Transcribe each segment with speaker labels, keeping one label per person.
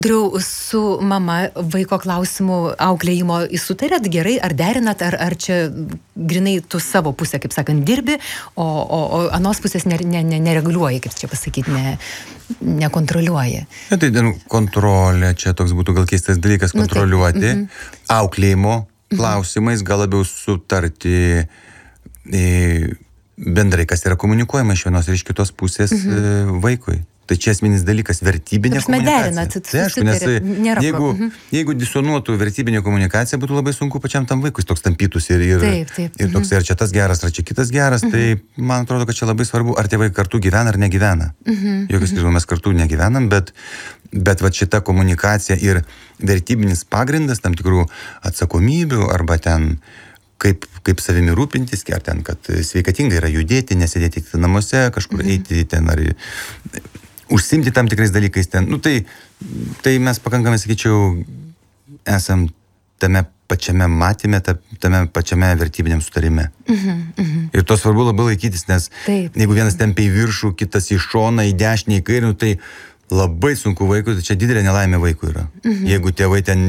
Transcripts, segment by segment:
Speaker 1: Driau, su mama vaiko klausimų auklėjimo sutarėt gerai, ar derinat, ar čia grinai tu savo pusę, kaip sakant, dirbi, o anos pusės nereguliuoji, kaip čia pasakyti, nekontroliuoji.
Speaker 2: Tai kontrolė, čia toks būtų gal keistas dalykas, kontroliuoti, auklėjimo klausimais, gal labiau sutarti bendrai, kas yra komunikuojama iš vienos ir iš kitos pusės vaikui. Tai čia esminis dalykas, vertybinė komunikacija. Tai aišku, nes jeigu disonuotų vertybinė komunikacija, būtų labai sunku pačiam tam vaikui toks tampytųsi ir toks, ar čia tas geras, ar čia kitas geras, tai man atrodo, kad čia labai svarbu, ar tėvai kartu gyvena ar negyvena. Jokios skirtumo, mes kartu negyvenam, bet va šita komunikacija ir vertybinis pagrindas tam tikrų atsakomybių arba ten kaip savimi rūpintis, ar ten, kad sveikatingai yra judėti, nesėdėti namuose, kažkur eiti ten ar užsimti tam tikrais dalykais ten. Tai mes pakankamai, sakyčiau, esam tame pačiame matyme, tame pačiame vertybiniam sutarime. Ir to svarbu labai laikytis, nes jeigu vienas tempia į viršų, kitas į šoną, į dešinę, į kairę, tai labai sunku vaikui, tai čia didelė nelaimė vaikui yra. Jeigu tėvai ten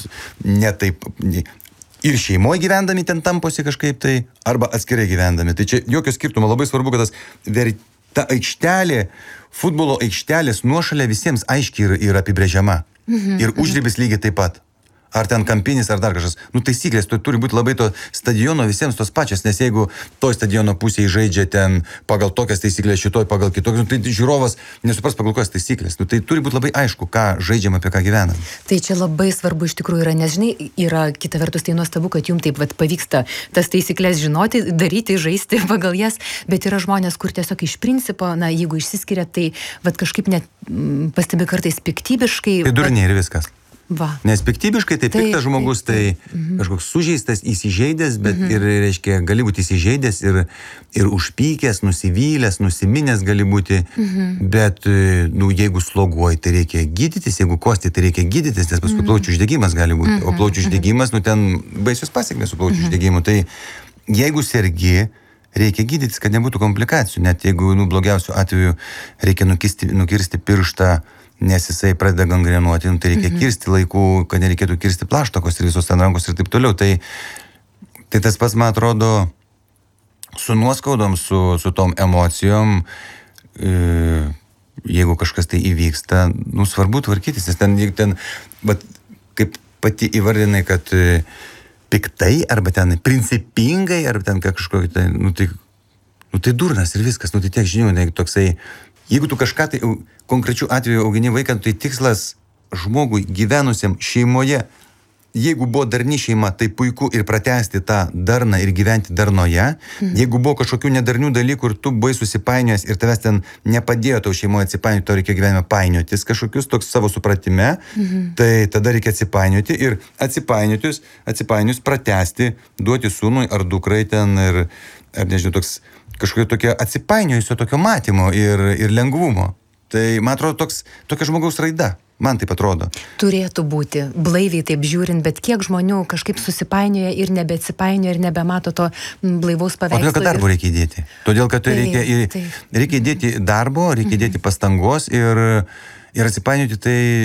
Speaker 2: netaip ir šeimoje gyvendami ten tamposi kažkaip tai, arba atskirai gyvendami. Tai čia jokio skirtumo, labai svarbu, kad ta aikštelė, futbolo aikštelės nuošalė visiems aiškiai yra apibrėžiama. Ir užribis lygiai taip pat. Ar ten kampinis, ar dar kažkas. Taisyklės turi būti labai to stadiono visiems tos pačios, nes jeigu toj stadiono pusėje žaidžia ten pagal tokias taisyklės, šitoj pagal kitokias, tai žiūrovas nesupras pagal kokias taisyklės. Tai turi būti labai aišku, ką žaidžiam, apie ką gyvenam.
Speaker 1: Tai čia labai svarbu iš tikrųjų yra, nes žinai, yra kita vertus tai nuostabu, kad jums taip pavyksta tas taisyklės žinoti, daryti, žaisti pagal jas, bet yra žmonės, kur tiesiog iš principo, jeigu išsiskiria, tai kažkaip net pastebi kartais piktybiškai.
Speaker 2: Tai durniai ir viskas.
Speaker 1: Va.
Speaker 2: Nes piktybiškai tai piktas žmogus, tai kažkoks sužeistas, įsižeidęs, bet ir, reiškia, gali būti įsižeidęs ir užpykęs, nusivylęs, nusiminęs gali būti, bet, jeigu sloguoji, tai reikia gydytis, jeigu kosti, tai reikia gydytis, nes paskui plaučių uždegimas gali būti, o plaučių uždegimas, ten baisios pasekmės su plaučių uždegimu, tai jeigu sergi, reikia gydytis, kad nebūtų komplikacijų, net jeigu, blogiausiu atveju reikia nukirsti pirštą, nes jisai pradeda gangrenuoti, tai reikia kirsti laikų, kad nereikėtų kirsti plaštakos ir visos ten rankos ir taip toliau. Tai tas pats, man atrodo, su nuoskaudom, su tom emocijom, jeigu kažkas tai įvyksta, svarbu tvarkytis, nes ten kaip pati įvardinai, kad piktai, arba ten principingai, arba ten kažkokį tai, tai durnas ir viskas, tai tiek žinių, toksai. Jeigu tu kažką tai konkrečių atveju augini vaiką, tai tikslas žmogui gyvenusiam šeimoje, jeigu buvo darni šeima, tai puiku ir pratęsti tą darną ir gyventi darnoje. Jeigu buvo kažkokių nedarnių dalykų ir tu buvai susipainiojęs ir tavęs ten nepadėjo tau šeimoje atsipainioti, to reikia gyvenime painiotis kažkokius toks savo supratime, tai tada reikia atsipainioti ir atsipainius pratęsti, duoti sūnui ar dukrai ten ir, nežinau, toks kažkokio tokio atsipainiojusio tokio matymo ir lengvumo. Tai, man atrodo, tokia žmogaus raida. Man taip atrodo.
Speaker 1: Turėtų būti, blaiviai taip žiūrint, bet kiek žmonių kažkaip susipainioja ir nebeatsipainioja ir nebemato to blaivaus paveikslo.
Speaker 2: Todėl, kad darbo reikia įdėti. Todėl, kad reikia įdėti darbo, reikia įdėti pastangos ir atsipainioti,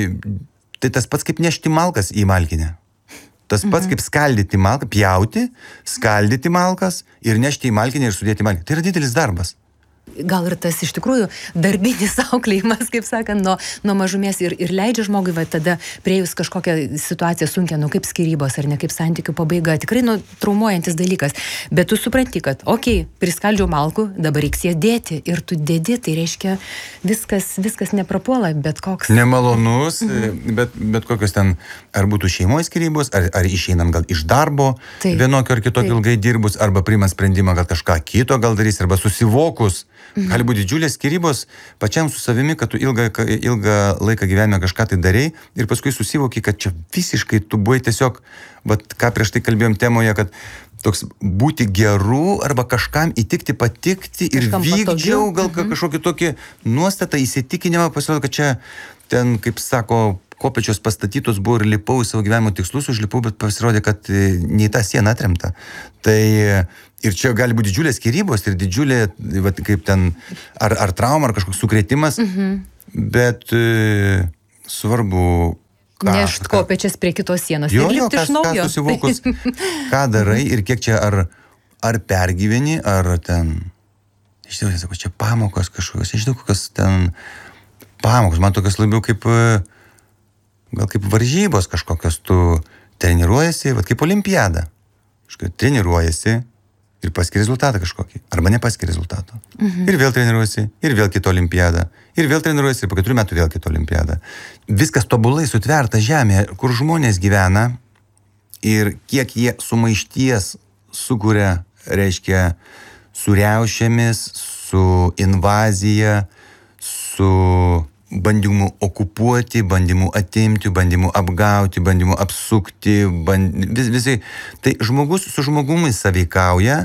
Speaker 2: tai tas pats kaip nešti malkas į malkinę. Tas pats kaip skaldyti malką, pjauti, skaldyti malkas ir nešti į malkinę ir sudėti malkinę. Tai yra didelis darbas.
Speaker 1: Gal ir tas iš tikrųjų darbinis auklėjimas, kaip sakant, nuo mažumės ir leidžia žmogui tada priejus kažkokią situaciją sunkią, kaip skyrybos ar ne kaip santykių pabaiga, tikrai traumuojantis dalykas. Bet tu supranti, kad, priskaldžiau malkų, dabar reiks jas dėti ir tu dedi, tai reiškia viskas neprapuola, bet koks.
Speaker 2: Nemalonus, bet kokios ten, ar būtų šeimos skyrybos, ar išeinam gal iš darbo, vienokio ar kitokio ilgai dirbus, arba priimant sprendimą, gal kažką kito gal darys, arba susivokus. Gali būti didžiulės skyrybos pačiam su savimi, kad tu ilgą laiką gyvenime kažką tai darei ir paskui susivoki, kad čia visiškai tu buvai tiesiog, ką prieš tai kalbėjom temoje, kad toks būti geru arba kažkam įtikti, patikti ir vykdžiau gal kažkokį tokį nuostatą, įsitikinimą, pasirodo, kad čia ten, kaip sako, kopėčios pastatytos buvo ir lipau į savo gyvenimo tikslus, užlipau, bet pasirodė, kad ne į tą sieną atremta. Tai ir čia gali būti didžiulės skyrybos ir didžiulė, kaip ten, ar trauma, ar kažkoks sukrėtimas, bet svarbu
Speaker 1: nešt kopėčias prie kitos sienos ir lipti iš naujo.
Speaker 2: Ką susivokus, ką darai ir kiek čia ar pergyveni, ar ten, iš tikrųjų, sako, čia pamokos kažkokios, aš žinau, kokios ten pamokos, man tokios labiau kaip, gal kaip varžybos kažkokios, tu treniruojasi, vat kaip olimpiada. Treniruojasi ir paskiri rezultatą kažkokį, arba nepaskiri rezultato. Ir vėl treniruojasi, ir vėl kitą olimpiadą, ir vėl treniruojasi, ir po 4 metų vėl kitą olimpiadą. Viskas tobulai sutverta žemėje, kur žmonės gyvena ir kiek jie sumaišties sukuria, reiškia, su riaušėmis, su invazija, su bandymu okupuoti, bandymu atimti, bandymu apgauti, bandymu apsukti, visai. Tai žmogus su žmogumi sąveikauja,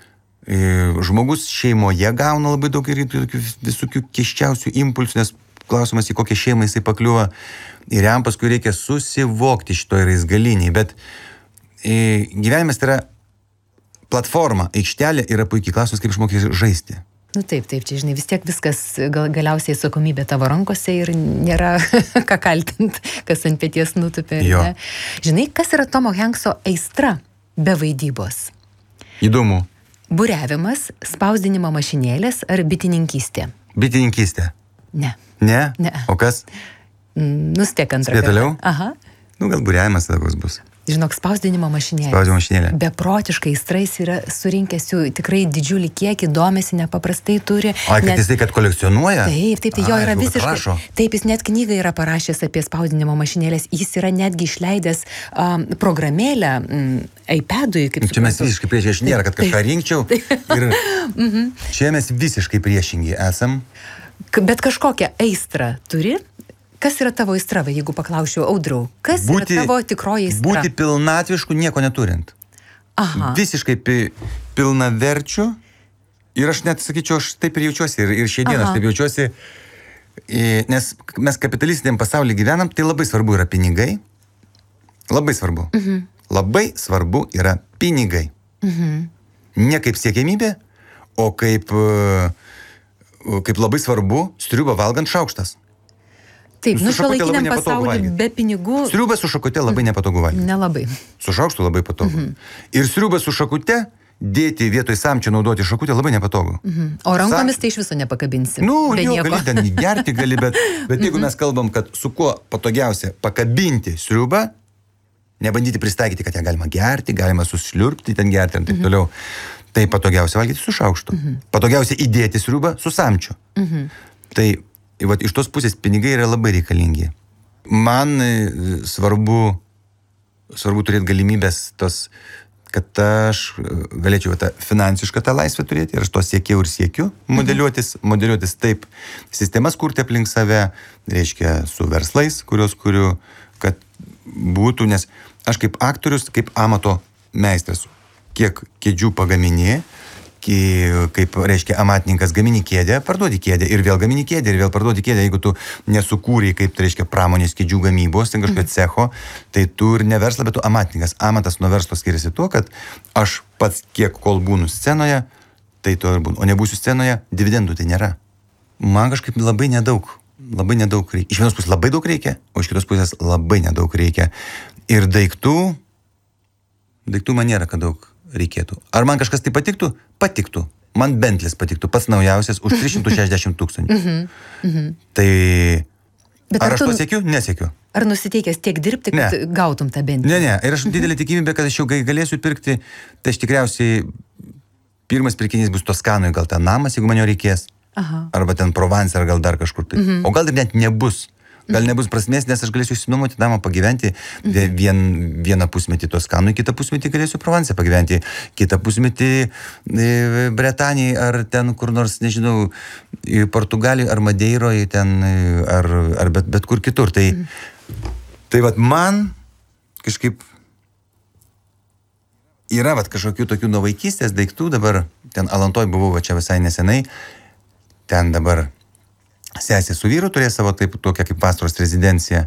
Speaker 2: žmogus šeimoje gauna labai daug ir visokių keiščiausių impulsų, nes klausimas, į kokią šeimą jisai pakliuva ir jam paskui reikia susivokti šitoj raizgaliniai, bet gyvenimas tai yra platforma, aikštelė yra puikiai, klausimas, kaip išmokti žaisti.
Speaker 1: Nu taip, čia, žinai, vis tiek viskas galiausiai atsakomybė tavo rankose ir nėra ką kaltint, kas ant peties nutupė. Žinai, kas yra Tomo Hankso aistra be vaidybos?
Speaker 2: Įdomu.
Speaker 1: Buriavimas, spausdinimo mašinėlės ar bitininkystė?
Speaker 2: Bitininkystė.
Speaker 1: Ne.
Speaker 2: Ne?
Speaker 1: Ne.
Speaker 2: O kas?
Speaker 1: Nustiek antrą.
Speaker 2: Spėt toliau?
Speaker 1: Aha.
Speaker 2: Nu, gal buriavimas tada koks bus.
Speaker 1: Žinok, spausdinimo mašinėlė.
Speaker 2: Spausdinimo mašinėlė.
Speaker 1: Beprotiškai aistrais yra surinkęs jų tikrai didžiulį kiekį, domisi, nepaprastai turi.
Speaker 2: O, kad jisai, kad kolekcionuoja?
Speaker 1: Taip, jo yra visiškai. Taip, jis net knygą yra parašęs apie spausdinimo mašinėlės. Jis yra netgi išleidęs programėlę iPad'ui.
Speaker 2: Čia mes visiškai priešingi, aš nėra, kad kažką rinkčiau. Ir čia mes visiškai priešingi esam.
Speaker 1: Bet kažkokią aistrą turi? Kas yra tavo aistra, jeigu paklausčiau, Audriau, kas yra tavo tikroji aistra?
Speaker 2: Būti pilnatvišku, nieko neturint.
Speaker 1: Aha.
Speaker 2: Visiškai pilnaverčiu. Ir aš net sakyčiau, aš taip ir jaučiuosi. Ir šiai dieną aš taip jaučiuosi. Nes mes kapitalistiniam pasaulyje gyvenam, tai labai svarbu yra pinigai. Labai svarbu. Labai svarbu yra pinigai. Ne kaip siekiamybė, o kaip labai svarbu sriubą valgant šaukštas.
Speaker 1: Taip, šiuolaikiniam pasaulyje be pinigų...
Speaker 2: Sriubą su šakute labai nepatogu valgyti.
Speaker 1: Nelabai.
Speaker 2: Su šaukštu labai patogu. Ir sriubą su šakute dėti vietoj samčio naudoti šakutę labai nepatogu.
Speaker 1: O rankomis tai iš viso nepakabinsi.
Speaker 2: Gali ten gerti, bet jeigu mes kalbam, kad su kuo patogiausia pakabinti sriubą, nebandyti pristaikyti, kad ją galima gerti, galima susliurpti, ten gerti ir taip toliau, tai patogiausia valgyti su šaukštu. Patogiausia įdėti sriubą su samčiu. Tai iš tos pusės pinigai yra labai reikalingi. Man svarbu turėti galimybės tos, kad aš galėčiau tą finansišką tą laisvę turėti ir aš to siekiu modeliuotis taip, sistemas kurti aplink save, reiškia su verslais, kuriuos kuriu, kad būtų, nes aš kaip aktorius, kaip amato meistras, kiek kėdžių pagaminė, kaip, reiškia, amatininkas gamini kėdę, parduodi kėdę ir vėl gamini kėdę ir vėl parduodi kėdę. Jeigu tu nesukūrei, kaip, tai reiškia, pramonės kėdžių gamybos, ten kažkokio cecho, tai tu ir ne verslas, bet tu amatininkas. Amatas nuo verslo skiriasi tuo, kad aš pats kiek kol būnu scenoje, tai to ir būnu. O nebūsiu scenoje, dividendų tai nėra. Man kažkaip labai nedaug reikia. Iš vienos pusės labai daug reikia, o iš kitos pusės labai nedaug reikia. Ir daiktų man nėra, kad daug reikėtų. Ar man kažkas tai patiktų? Patiktų. Man Bentlis patiktų, pats naujausias, už 360 000. Tai ar aš to siekiu? Nesiekiu.
Speaker 1: Ar nusiteikęs tiek dirbti, kad gautum tą Bentlį?
Speaker 2: Ne. Ir aš didelė tikimybė, kad aš jau galėsiu pirkti, tai aš tikriausiai pirmas pirkinys bus Toskanui, gal ten namas, jeigu man jo reikės. Arba ten Provence, ar gal dar kažkur tai. O gal ir net nebus. Gal nebus prasmės, nes aš galėsiu išsinuomoti namą, pagyventi vieną pusmetį Toskanui, kitą pusmetį galėsiu Provence pagyventi, kitą pusmetį Bretanijai, ar ten kur nors, nežinau, Portugalijoje, ar Madeiroje, ten, ar bet kur kitur. Tai vat man kažkaip yra kažkokių tokių nuo vaikystės daiktų, dabar ten Alantoj buvau čia visai nesenai, ten dabar sesė su vyru turėjo savo tokią kaip vasaros rezidenciją.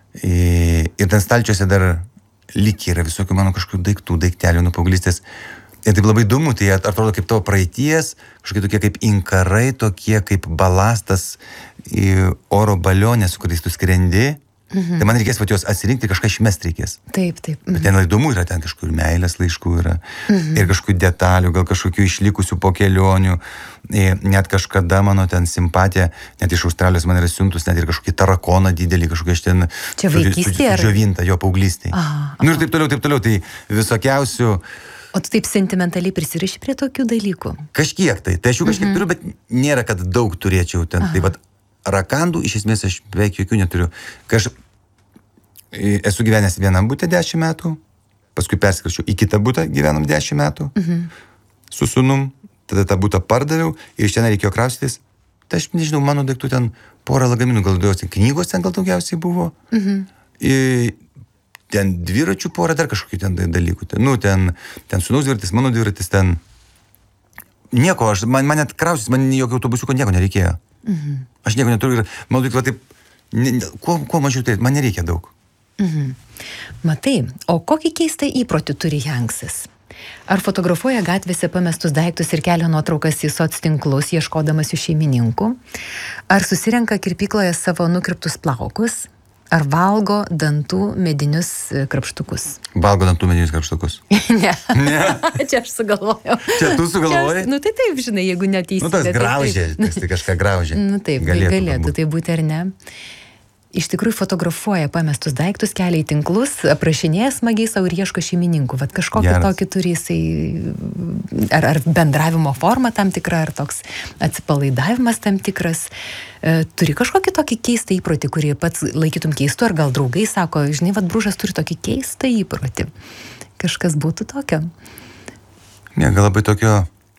Speaker 2: Ir ten stalčiuose dar lyg yra visokių mano kažkokių daiktų, daiktelių nuo paauglystės. Ir taip labai įdomu, tai atrodo kaip tavo praeities, kažkokie tokie kaip inkarai, tokie kaip balastas į oro balionę, su kuriais tu skrendi. Tai man reikės juos atsirinkti, kažką išmest reikės.
Speaker 1: Taip.
Speaker 2: Bet ten įdomu yra, ten kažkur meilės laiškų yra. Ir kažkokių detalių, gal kažkokių išlikusių po kelionių. Net kažkada mano ten simpatija, net iš Australijos man yra siuntus, net ir kažkokį tarakoną didelį, kažkokį aš ten...
Speaker 1: Čia vaikystė ar...
Speaker 2: Džiovinta, jo paauglystėj. Nu ir taip toliau, tai visokiausių...
Speaker 1: O tu taip sentimentaliai prisiriši prie tokių dalykų?
Speaker 2: Kažkiek tai. Tai aš jų kažkiek turiu, bet nėra, kad daug turėčiau ten. Tai vat rakandų iš esmės aš beveik jokių neturiu. Kai aš esu gyvenęs vienam bute 10 metų, paskui persikračiau į kitą butą, gyvenom 10 metų, su sūnum, tada tą butą pardaviau ir iš ten reikėjo kraustytis. Tai aš nežinau, mano daiktų ten porą lagaminų, gal daugiausiai knygos ten gal daugiausiai buvo. Ten dviračių porą, dar kažkokių ten dalykų. Nu, ten sūnaus dviratis, mano dviratis, ten nieko, man net kraustytis, man jokio autobusiuko nieko nereikėjo. Aš nieko neturiu ir man va taip, kuo mažiau tai, man nereikia daug.
Speaker 1: Matai, o kokį keistą įprotį turi Janksas? Ar fotografuoja gatvėse pamestus daiktus ir kelia nuotraukas į soctinklus, ieškodamas jų šeimininkų? Ar susirenka kirpykloje savo nukirptus plaukus? Ar valgo dantų medinius krapštukus?
Speaker 2: Valgo dantų medinius krapštukus?
Speaker 1: Ne. Čia aš sugalvojau.
Speaker 2: Čia tu sugalvojai?
Speaker 1: Nu tai taip, žinai, jeigu neteisybė.
Speaker 2: Nu tas graužė, tai kažką graužė.
Speaker 1: Nu taip, galėtų tai būti ar ne. Iš tikrųjų fotografuoja pamestus daiktus, kelia į tinklus, aprašinėja smagiai savo ir ieško šeimininkų. Vat kažkokį tokį turi jisai, ar bendravimo forma tam tikra, ar toks atsipalaidavimas tam tikras. Turi kažkokį tokį keistą įprotį, kurį pats laikytum keistu, ar gal draugai sako, žinai, vat Bružas turi tokį keistą įprotį. Kažkas būtų tokio?
Speaker 2: Ne, gal labai tokio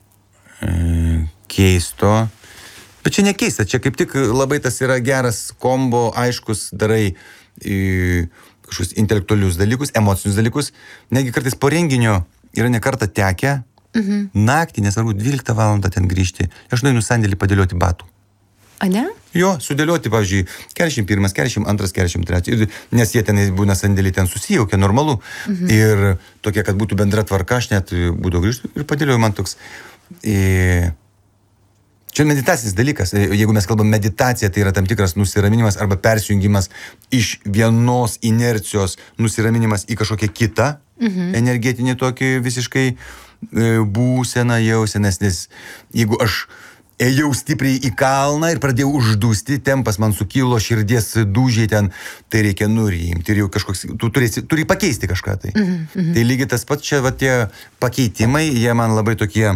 Speaker 2: keisto. Bet čia nekeista, čia kaip tik labai tas yra geras kombo, aiškus, darai kažkokius intelektualius dalykus, emocinius dalykus. Negi kartais po renginio yra ne kartą tekę, naktį, nesvarbu, 12 valandą ten grįžti. Aš nueinu sandėlį padėlioti batų.
Speaker 1: A ne?
Speaker 2: Jo, sudėlioti, pavyzdžiui, 41, 42, 43. Nes jie ten būna sandėlį ten susijaukia, normalu. Ir tokia, kad būtų bendra tvarka, aš net būdavau grįžti ir padėlioju man toks... Čia meditacinis dalykas. Jeigu mes kalbam meditacija, tai yra tam tikras nusiraminimas arba persijungimas iš vienos inercijos nusiraminimas į kažkokią kitą energetinį tokį visiškai būseną jauseną. Nes jeigu aš ėjau stipriai į kalną ir pradėjau uždūsti, tempas man sukilo, širdies dūžiai ten, tai reikia nurimti ir jau kažkoks, tu turi pakeisti kažką tai. Tai lygiai tas pats čia va tie pakeitimai, jie man labai tokie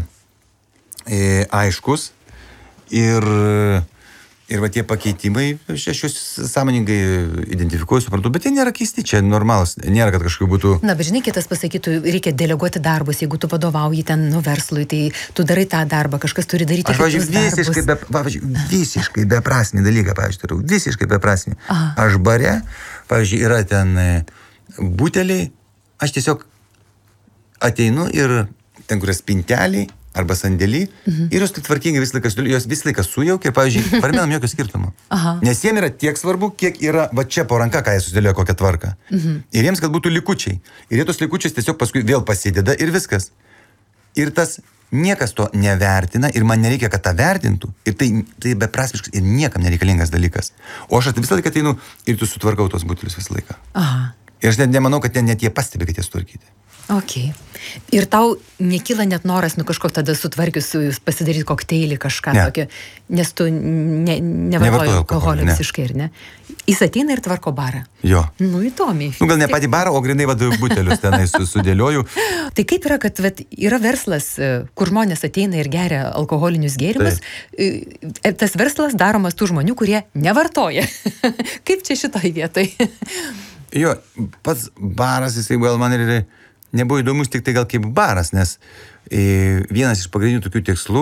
Speaker 2: aiškus. Ir va tie pakeitimai, aš juos sąmoningai identifikuoju, suprantu, bet jie nėra keisti, čia normalus, nėra, kad kažkaip būtų...
Speaker 1: Na, bet žinai, kitas pasakytų, reikia deleguoti darbus, jeigu tu vadovauji ten verslui, tai tu darai tą darbą, kažkas turi daryti kitus darbus.
Speaker 2: Visiškai beprasmį dalyką, pavyzdžiui, visiškai beprasmį. Aš bare, pavyzdžiui, yra ten buteliai, aš tiesiog ateinu ir ten, kur yra spinteliai, arba sandėlį, ir jos tvarkingai visą laiką sujaukia, ir, pavyzdžiui, parmenam jokio skirtumo. Nes jiems yra tiek svarbu, kiek yra va čia po ranka, ką jie susidėlioja kokią tvarką. Ir jiems, kad būtų likučiai. Ir jie tos likučiais tiesiog paskui vėl pasideda ir viskas. Ir tas niekas to nevertina, ir man nereikia, kad tą vertintų. Ir tai beprasmiškas ir niekam nereikalingas dalykas. O aš visą laiką ateinu ir tu sutvarkau tos butelius visą laiką. Ir aš nemanau, kad net jie pastebi, kad jie sutvarkyti.
Speaker 1: Ok. Ir tau nekyla net noras, kažko tada sutvarkius, pasidaryti kokteilį kažką tokio, nes tu nevartoji alkoholio visiškai, ir ne? Jis ateina ir tvarko barą.
Speaker 2: Jo.
Speaker 1: Nu, įdomiai.
Speaker 2: Nu, gal ne patį barą, o grinai butelius tenai sudėlioju.
Speaker 1: Tai kaip yra, kad yra verslas, kur žmonės ateina ir geria alkoholinius gėrimus, tas verslas daromas tų žmonių, kurie nevartoja. Kaip čia šitoj vietoj?
Speaker 2: Jo, pats baras, jisai gal man ir nebuvo įdomus tik tai gal kaip baras, nes vienas iš pagrindinių tokių tikslų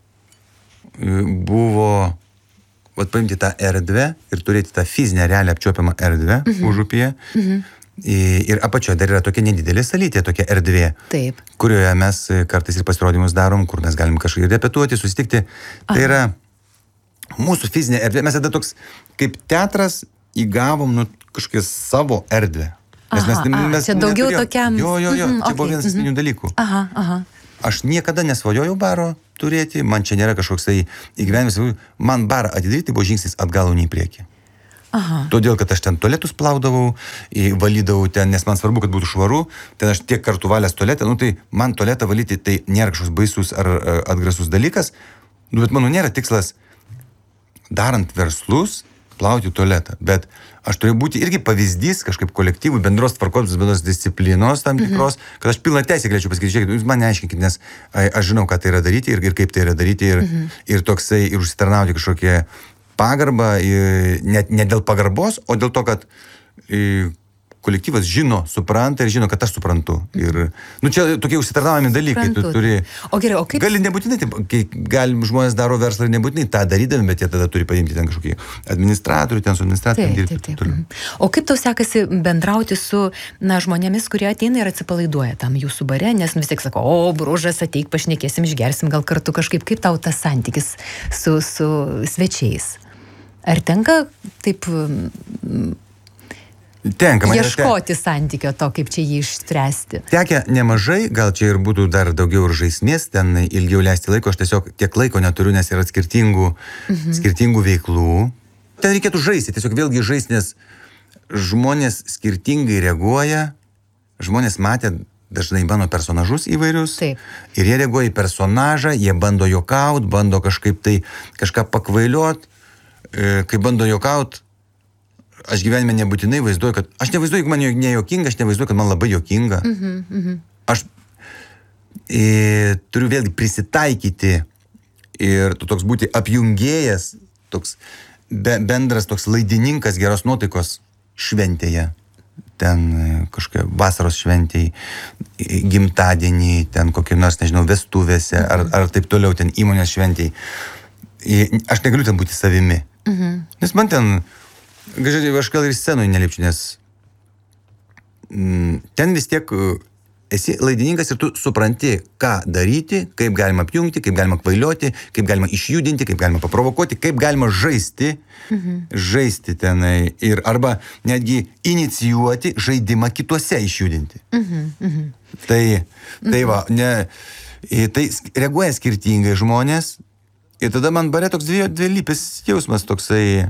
Speaker 2: buvo paimti tą erdvę ir turėti tą fizinę, realią apčiuopiamą erdvę užupyje. Ir apačioje dar yra tokia nedidelė salytė, tokia erdvė, kurioje mes kartais ir pasirodymus darom, kur mes galim kažkaip repetuoti, susitikti. Tai yra mūsų fizinė erdvė. Mes tada toks kaip teatras įgavom kažkokią savo erdvę. Mes
Speaker 1: čia daugiau tokiam...
Speaker 2: Jo, čia buvo vienas esminių dalykų. Aš niekada nesvajojau baro turėti, man čia nėra kažkoksai įgyvenimas, man barą atidaryti buvo žingsnis atgal, ne į priekį.
Speaker 1: Aha.
Speaker 2: Todėl, kad aš ten tualetus plaudavau, valydavau ten, nes man svarbu, kad būtų švaru, ten aš tiek kartų valęs tualetą, tai man tualetą valyti tai nėra kažkoks baisus ar atgrasus dalykas, bet mano nėra tikslas darant verslus plauti tualetą, bet aš turėjau būti irgi pavyzdys kažkaip kolektyvų, bendros tvarkos, bendros disciplinos tam tikros, kad aš pilną teisę galėčiau pasakyti, žiūrėkit, jūs man neaiškinkit, nes aš žinau, ką tai yra daryti ir kaip tai yra daryti ir toksai, ir užsitarnauti kažkokie pagarbą, ne dėl pagarbos, o dėl to, kad kolektyvas žino, supranta ir žino, kad aš suprantu. Ir, čia tokie užsitarnaujami dalykai. Tu turi...
Speaker 1: O gerai, o kaip...
Speaker 2: Gali nebūtinai, žmonės daro verslą ir nebūtinai tą darydami, bet jie tada turi paimti ten kažkokį administratorių, ten su administratoriumi dirbti.
Speaker 1: Taip. O kaip tau sekasi bendrauti su žmonėmis, kurie ateina ir atsipalaiduoja tam jūsų bare, nes vis tiek sako, Bružas, ateik, pašnekėsim, išgersim gal kartu kažkaip. Kaip tau tas santykis su svečiais? Ar tenka taip ieškoti santykio to, kaip čia jį išspręsti?
Speaker 2: Tekę nemažai, gal čia ir būtų dar daugiau ir žaismės, ten ilgiau leisti laiko, aš tiesiog tiek laiko neturiu, nes yra skirtingų veiklų. Ten reikėtų žaisti, tiesiog vėlgi žaisti, nes žmonės skirtingai reaguoja, žmonės matė dažnai mano personažus įvairius.
Speaker 1: Taip.
Speaker 2: Ir jie reaguoja į personažą, jie bando juokaut, bando kažkaip tai kažką pakvailiot. Kai bando juokaut, aš gyvenime nebūtinai vaizduoju, kad aš nevaizduoju, jeigu man nejuokinga, aš nevaizduoju, kad man labai juokinga. Aš turiu vėlgi prisitaikyti ir toks būti apjungėjas, toks bendras toks laidininkas geros nuotaikos šventėje. Ten kažkokia vasaros šventėje, gimtadienį, ten kokie nors, nežinau, vestuvėse ar taip toliau, ten įmonės šventėje. Aš negaliu ten būti savimi. Nes man ten, aš gal ir scenui nelipčiu, nes ten vis tiek esi laidininkas ir tu supranti, ką daryti, kaip galima apjungti, kaip galima kvailioti, kaip galima išjudinti, kaip galima paprovokuoti, kaip galima žaisti tenai ir arba netgi inicijuoti žaidimą kituose išjudinti. Tai va, tai reaguoja skirtingai žmonės. Ir tada man bare toks dvilypis jausmas toksai,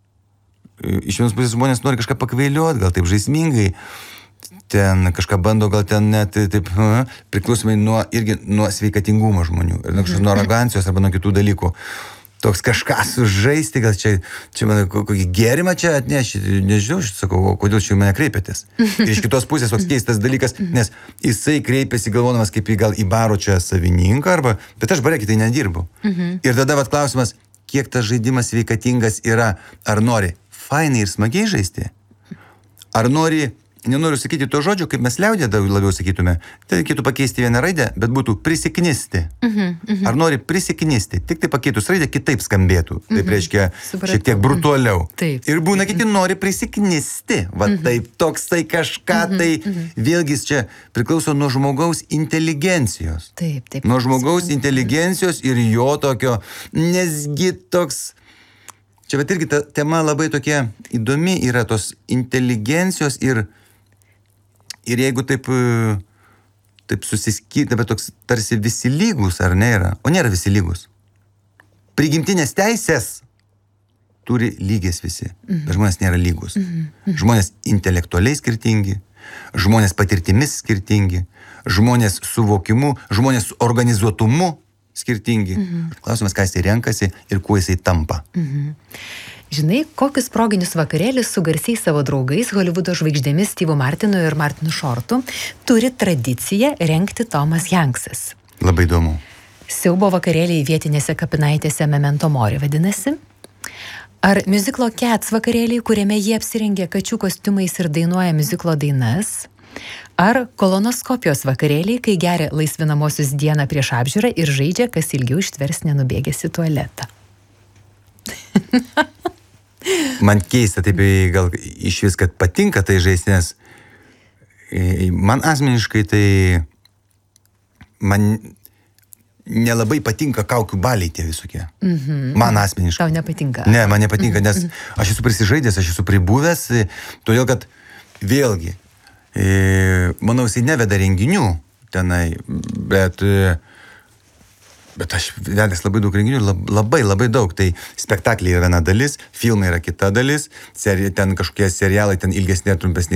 Speaker 2: iš vienos pusės žmonės nori kažką pakvailiuoti, gal taip žaismingai, ten kažką bando, gal ten net taip priklausomai nuo sveikatingumo žmonių, ir nuo arogancijos arba nuo kitų dalykų. Toks kažką sužaisti, gal čia man kokį gėrimą čia atneši, nežinau, aš sakau, kodėl čia mane kreipiatės. Ir iš kitos pusės toks keistas dalykas, nes jisai kreipiasi galvodamas kaip gal į baro čia savininką, bet aš bare kitai nedirbu. Ir tada klausimas, kiek tas žaidimas sveikatingas yra, ar nori fainai ir smagiai žaisti, ar nenoriu sakyti to žodžio, kaip mes liaudė labiau sakytume, tai reikėtų pakeisti vieną raidę, bet būtų prisiknisti. Ar nori prisiknisti, tik tai pakeitus raidę kitaip skambėtų. Taip reiškia šiek tiek brutaliau.
Speaker 1: Taip.
Speaker 2: Ir būna kiti nori prisiknisti. Va taip, toks tai kažką, tai vėlgi čia priklauso nuo žmogaus inteligencijos.
Speaker 1: Taip.
Speaker 2: Nuo žmogaus inteligencijos ir jo tokio, nesgi toks... Čia bet irgi ta tema labai tokia įdomi yra tos inteligencijos ir jeigu taip susiskirti, bet toks tarsi visi lygus, ar nėra? O nėra visi lygus. Prigimtinės teisės turi lygės visi, bet žmonės nėra lygus. Žmonės intelektualiai skirtingi, žmonės patirtimis skirtingi, žmonės suvokimu, žmonės organizuotumu skirtingi. Klausimas, ką jisai renkasi ir kuo jisai tampa.
Speaker 1: Žinai, kokius proginius vakarėlius su garsiais savo draugais, Holivudo žvaigždėmis Steve'u Martinu ir Martinu Shortu turi tradiciją rengti Tomas Hanksas.
Speaker 2: Labai įdomu.
Speaker 1: Siaubo vakarėliai vietinėse kapinaitėse Memento Mori vadinasi. Ar miuziklo Cats vakarėliai, kuriame jie apsirengia kačių kostiumais ir dainuoja miuziklo dainas? Ar kolonoskopijos vakarėliai, kai geria laisvinamosius dieną prieš apžiūrą ir žaidžia, kas ilgiau ištvers nenubėgęs į tualetą?
Speaker 2: Man keista, taip gal iš vis, kad patinka tai žaisti, nes man asmeniškai tai man nelabai patinka kaukių baliai tie visokie. Man asmeniškai.
Speaker 1: Tau nepatinka?
Speaker 2: Ne, man nepatinka, nes aš esu prisižaidęs, aš esu pribuvęs, todėl kad vėlgi, manau, jisai neveda renginių, tenai, bet aš vedęs labai daug renginių, labai daug. Tai spektakliai yra viena dalis, filmai yra kita dalis, ten kažkokie serialai, ten ilgesnė, trumpesnė